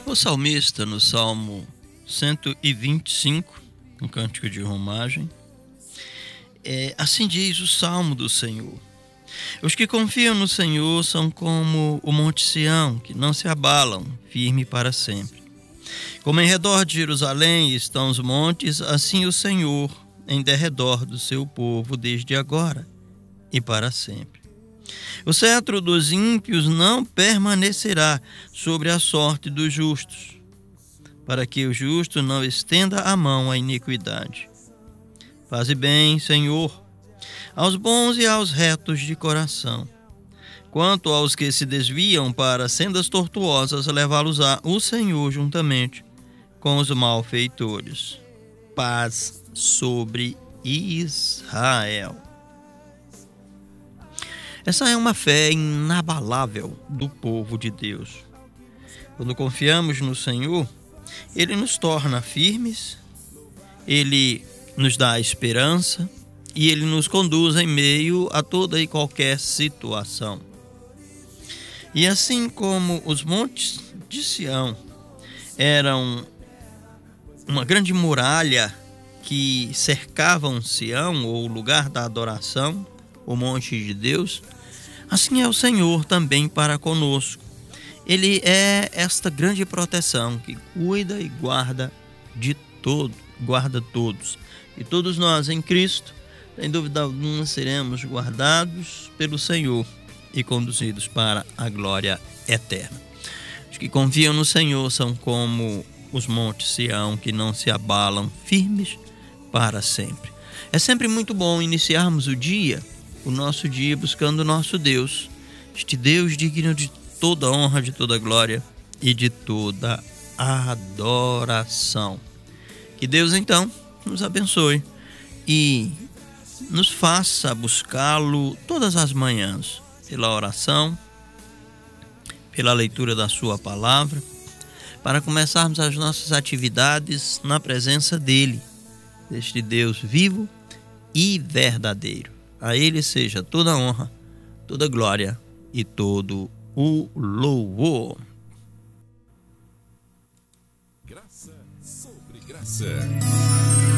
O salmista, no Salmo 125, um cântico de romagem, assim diz o Salmo do Senhor: os que confiam no Senhor são como o monte Sião, que não se abalam, firme para sempre. Como em redor de Jerusalém estão os montes, assim o Senhor em derredor do seu povo, desde agora e para sempre. O cetro dos ímpios não permanecerá sobre a sorte dos justos, para que o justo não estenda a mão à iniquidade. Faze bem, Senhor, aos bons e aos retos de coração. Quanto aos que se desviam para sendas tortuosas, levá-los-á o Senhor juntamente com os malfeitores. Paz sobre Israel. Essa é uma fé inabalável do povo de Deus. Quando confiamos no Senhor, Ele nos torna firmes, Ele nos dá esperança e Ele nos conduz em meio a toda e qualquer situação. E assim como os montes de Sião eram uma grande muralha que cercavam Sião, ou o lugar da adoração, o monte de Deus, assim é o Senhor também para conosco. Ele é esta grande proteção que cuida e guarda todos. E todos nós em Cristo, sem dúvida alguma, seremos guardados pelo Senhor e conduzidos para a glória eterna. Os que confiam no Senhor são como os montes Sião, que não se abalam, firmes para sempre. É sempre muito bom iniciarmos o nosso dia buscando o nosso Deus, este Deus digno de toda honra, de toda glória e de toda adoração. Que Deus então nos abençoe e nos faça buscá-lo todas as manhãs, pela oração, pela leitura da sua palavra, para começarmos as nossas atividades na presença dele, deste Deus vivo e verdadeiro. A Ele seja toda a honra, toda a glória e todo o louvor. Graça sobre graça.